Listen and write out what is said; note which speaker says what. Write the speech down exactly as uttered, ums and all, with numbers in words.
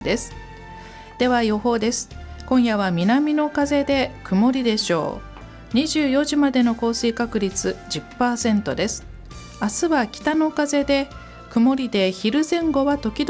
Speaker 1: です。では予報です。今夜は南の風で曇りでしょう。にじゅうよじまでの降水確率 じゅっパーセント です。明日は北の風で曇りで昼前後は時々